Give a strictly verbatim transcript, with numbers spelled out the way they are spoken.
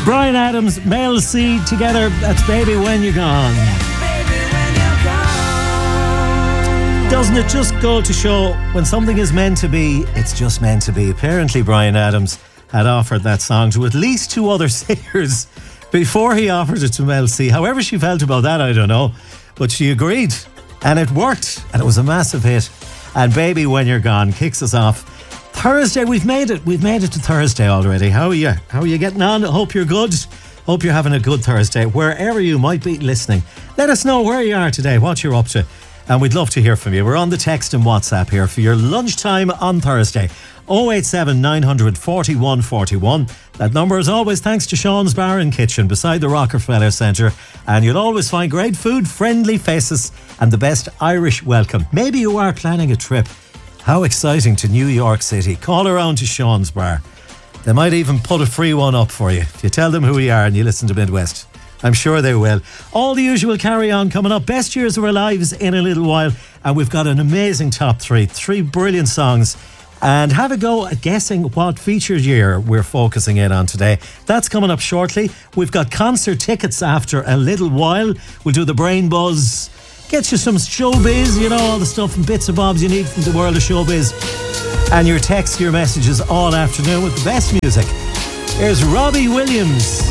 Bryan Adams, Mel C together. That's Baby When You're Gone. Doesn't it just go to show when something is meant to be, it's just meant to be? Apparently Bryan Adams had offered that song to at least two other singers before he offered it to Mel C. However she felt about that, I don't know. But she agreed. And it worked. And it was a massive hit. And Baby When You're Gone kicks us off Thursday. We've made it. We've made it to Thursday already. How are you? How are you getting on? Hope you're good. Hope you're having a good Thursday. Wherever you might be listening, let us know where you are today, what you're up to. And we'd love to hear from you. We're on the text and WhatsApp here for your lunchtime on Thursday. oh eight seven nine four one four one. That number is always thanks to Sean's Bar and Kitchen beside the Rockefeller Centre. And you'll always find great food, friendly faces and the best Irish welcome. Maybe you are planning a trip. How exciting, to New York City. Call around to Sean's Bar. They might even put a free one up for you if you tell them who you are and you listen to Midwest. I'm sure they will. All the usual carry on coming up. Best years of our lives in a little while. And we've got an amazing top three. Three brilliant songs. And have a go at guessing what featured year we're focusing in on today. That's coming up shortly. We've got concert tickets after a little while. We'll do the brain buzz. Get you some showbiz, you know, all the stuff and bits and bobs you need from the world of showbiz. And your texts, your messages all afternoon with the best music. Here's Robbie Williams.